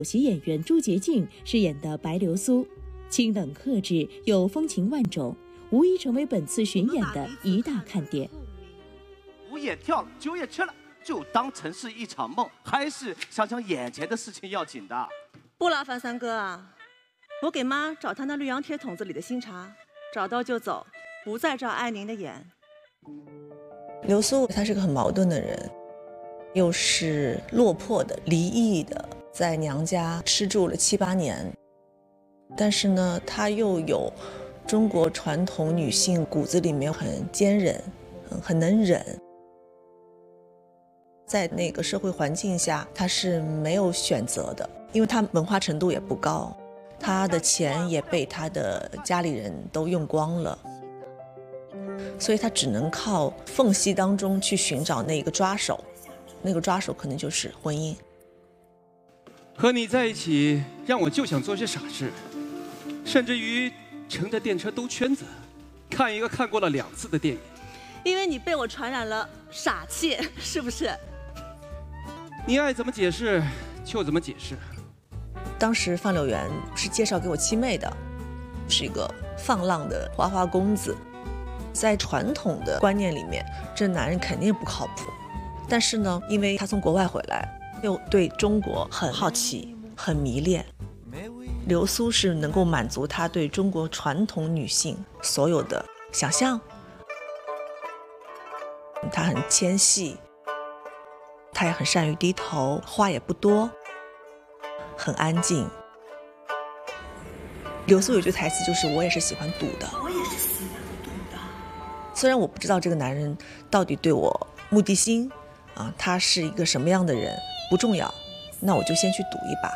首席演员朱洁静饰演的白流苏，清冷克制又风情万种，无疑成为本次巡演的一大看点。 舞也跳了，酒也吃了，就当成是一场梦，还是想想眼前的事情要紧的。 不劳烦三哥啊，我给妈找她那绿洋铁桶子里的新茶，找到就走，不再照爱您的眼。 流苏她是个很矛盾的人，又是落魄的、离异的，在娘家吃住了7、8年，但是呢，她又有中国传统女性骨子里面很坚韧、很能忍。在那个社会环境下，她是没有选择的，因为她文化程度也不高，她的钱也被她的家里人都用光了，所以她只能靠缝隙当中去寻找那个抓手，那个抓手可能就是婚姻。 和你在一起，让我就想做些傻事，甚至于乘着电车兜圈子，看一个看过了2次的电影。 因为你被我传染了傻气，是不是？ 你爱怎么解释就怎么解释。 当时范柳原是介绍给我七妹的，是一个放浪的花花公子。在传统的观念里面，这男人肯定不靠谱。但是呢，因为他从国外回来，又对中国很好奇、很迷恋。流苏是能够满足他对中国传统女性所有的想象。他很纤细，他也很善于低头，话也不多，很安静。流苏有句台词就是我也是喜欢赌的，我也是喜欢赌的。虽然我不知道这个男人到底对我目的心啊，他是一个什么样的人不重要，那我就先去赌一把。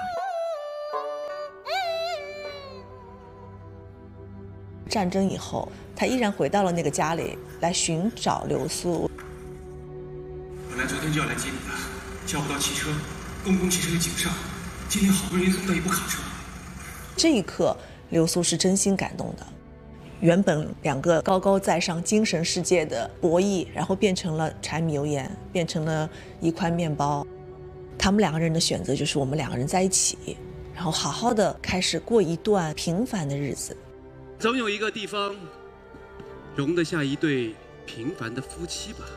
战争以后，他依然回到了那个家里来寻找流苏。 本来昨天就要来接你的，叫不到汽车，公共汽车的井上，今天好不容易送到一部卡车。 这一刻，流苏是真心感动的。原本2个高高在上精神世界的博弈，然后变成了柴米油盐，变成了一块面包。他们2个人的选择就是我们2个人在一起，然后好好的开始过一段平凡的日子。 总有一个地方容得下一对平凡的夫妻吧。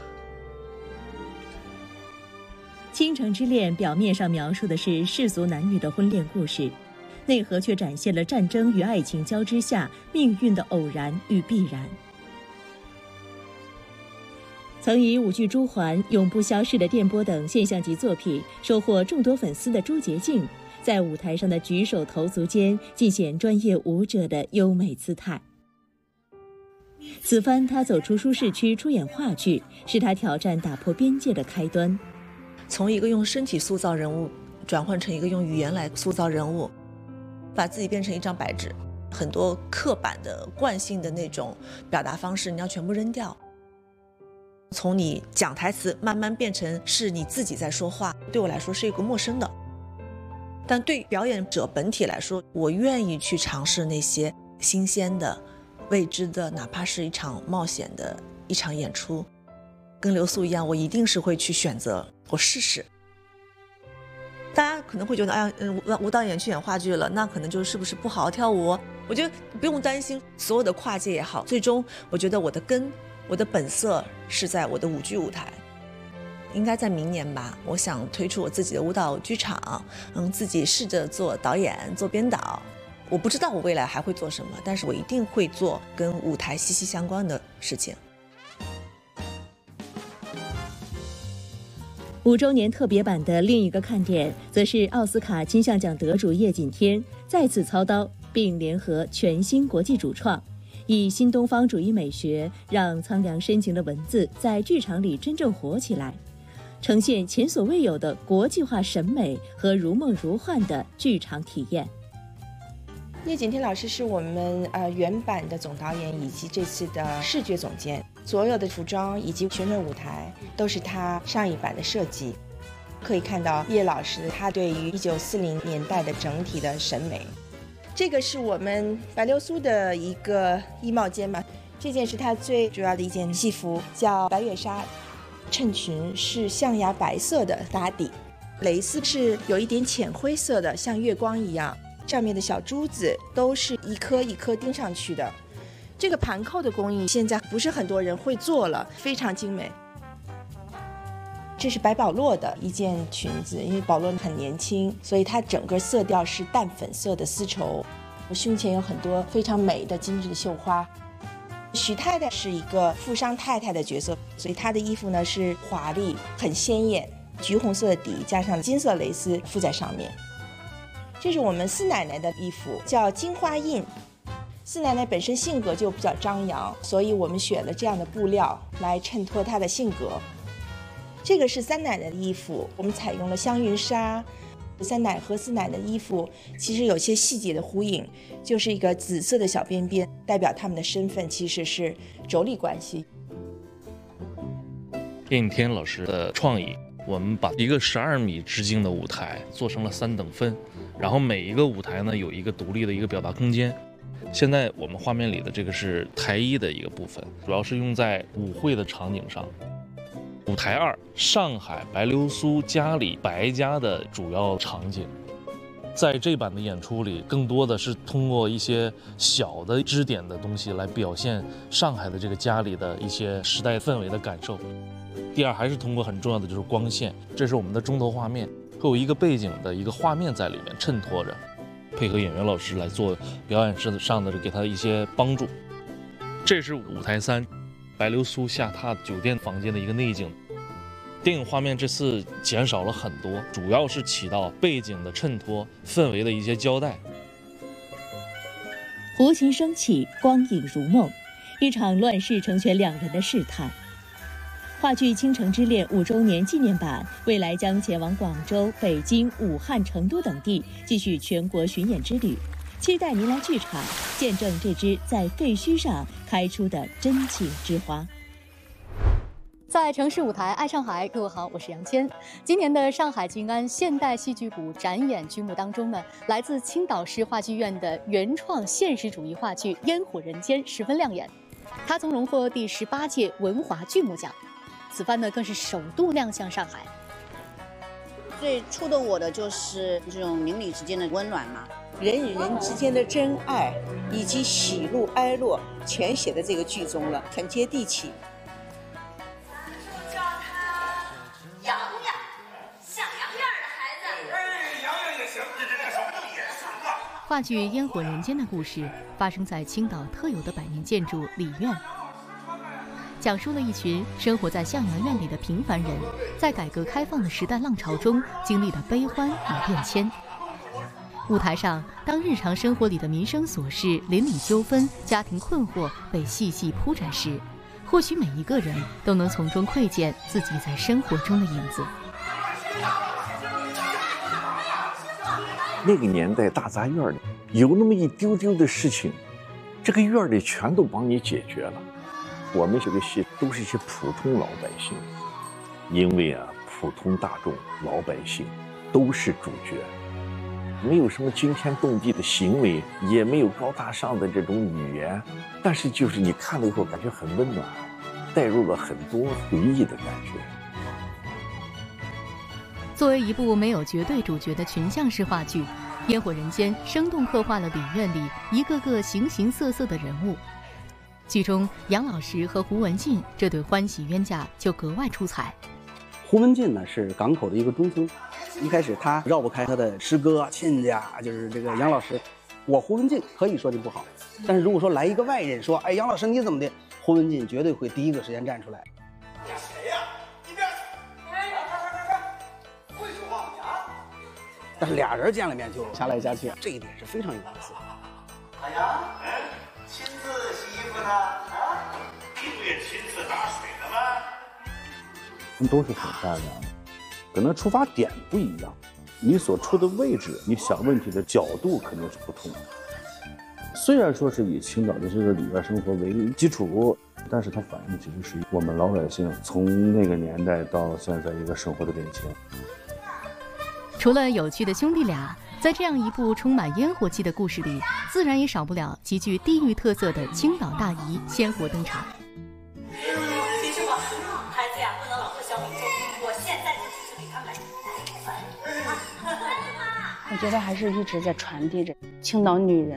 倾城之恋表面上描述的是世俗男女的婚恋故事，内核却展现了战争与爱情交织下命运的偶然与必然。曾以舞剧《朱鹮》《永不消逝的电波》等现象级作品收获众多粉丝的朱洁静，在舞台上的举手投足间尽显专业舞者的优美姿态。此番她走出舒适区出演话剧，是她挑战打破边界的开端。 从一个用身体塑造人物转换成一个用语言来塑造人物，把自己变成一张白纸，很多刻板的惯性的那种表达方式你要全部扔掉。从你讲台词慢慢变成是你自己在说话，对我来说是一个陌生的。但对表演者本体来说，我愿意去尝试那些新鲜的、未知的，哪怕是一场冒险的一场演出。跟流苏一样，我一定是会去选择，我试试。大家可能会觉得，哎呀，舞蹈演去演话剧了，那可能就是不是不好好跳舞？我觉得不用担心，所有的跨界也好，最终我觉得我的根、我的本色是在我的舞剧舞台。应该在明年吧，我想推出我自己的舞蹈剧场，自己试着做导演、做编导。我不知道我未来还会做什么，但是我一定会做跟舞台息息相关的事情。 5周年特别版的另一个看点，则是奥斯卡金像奖得主叶锦添再次操刀，并联合全新国际主创，以新东方主义美学，让苍凉深情的文字在剧场里真正活起来，呈现前所未有的国际化审美和如梦如幻的剧场体验。 叶锦添老师是我们原版的总导演以及这次的视觉总监，所有的服装以及旋转舞台都是他上一版的设计。可以看到叶老师他对于1940年代的整体的审美。这个是我们白流苏的一个衣帽间吧，这件是他最主要的一件戏服，叫白月纱，衬裙是象牙白色的打底， 蕾丝是有一点浅灰色的，像月光一样，上面的小珠子都是一颗一颗钉上去的。这个盘扣的工艺现在不是很多人会做了，非常精美。这是白宝洛的一件裙子，因为宝洛很年轻，所以它整个色调是淡粉色的丝绸，胸前有很多非常美的精致的绣花。许太太是一个富商太太的角色，所以她的衣服呢是华丽很鲜艳，橘红色的底加上金色蕾丝附在上面。这是我们四奶奶的衣服，叫金花印。四奶奶本身性格就比较张扬，所以我们选了这样的布料来衬托她的性格。这个是三奶奶的衣服，我们采用了香云纱。三奶和四奶奶的衣服其实有些细节的呼应，就是一个紫色的小边边，代表他们的身份其实是妯娌关系。 叶景天老师的创意，我们把一个12米直径的舞台做成了3等分，然后每一个舞台呢有一个独立的一个表达空间。现在我们画面里的这个是台1的一个部分，主要是用在舞会的场景上。舞台2，上海白流苏家里白家的主要场景。在这版的演出里，更多的是通过一些小的支点的东西来表现上海的这个家里的一些时代氛围的感受。第二，还是通过很重要的就是光线，这是我们的中头画面，会有一个背景的一个画面在里面衬托着，配合演员老师来做表演上的给他一些帮助。这是舞台3，白流苏下榻酒店房间的一个内景。电影画面这次减少了很多，主要是起到背景的衬托、氛围的一些交代。 胡琴升起，光影如梦，一场乱世成全两人的试探。话剧《倾城之恋》5周年纪念版未来将前往广州、北京、武汉、成都等地，继续全国巡演之旅。期待您来剧场见证这支在废墟上开出的真情之花。 在城市舞台爱上海，各位好，我是杨谦。今年的上海静安现代戏剧谷展演剧目当中呢，来自青岛市话剧院的原创现实主义话剧《烟火人间》十分亮眼，它曾荣获第18届文华剧目奖，此番呢更是首度亮相上海。 最触动我的就是这种邻里之间的温暖嘛， 人与人之间的真爱以及喜怒哀乐全写在这个剧中了，很接地气。 话剧《烟火人间》的故事发生在青岛特有的百年建筑李院，讲述了一群生活在向阳院里的平凡人，在改革开放的时代浪潮中经历的悲欢与变迁。舞台上，当日常生活里的民生琐事、邻里纠纷、家庭困惑被细细铺展时，或许每一个人都能从中窥见自己在生活中的影子。 那个年代大杂院里有那么一丢丢的事情，这个院里全都帮你解决了。我们这个戏都是一些普通老百姓，因为普通大众老百姓都是主角，没有什么惊天动地的行为，也没有高大上的这种语言，但是就是你看了以后感觉很温暖，带入了很多回忆的感觉。 作为一部没有绝对主角的群像式话剧，《烟火人间》生动刻画了李院里一个个形形色色的人物。剧中杨老师和胡文进这对欢喜冤家就格外出彩。 胡文进呢是港口的一个中村，一开始他绕不开他的师哥亲家，就是这个杨老师。我胡文进可以说的不好，但是如果说来一个外人说，哎，杨老师你怎么的，胡文进绝对会第一个时间站出来。 谁呀？一边！会说话呀？ 但是俩人见了面就掐来掐去，这一点是非常有意思。 哎呀，亲自洗衣服呢？啊，你不也亲自打水了吗？ 都是很善良的，可能出发点不一样，你所处的位置，你想问题的角度肯定是不同的。虽然说是以青岛的这个里边生活为基础，但是它反映其实是我们老百姓从那个年代到现在一个生活的变迁。 除了有趣的兄弟俩，在这样一部充满烟火气的故事里，自然也少不了极具地域特色的青岛大姨鲜活登场。 听说吧，孩子呀不能老和小米做，我现在就去给他买奶粉。 觉得还是一直在传递着青岛女人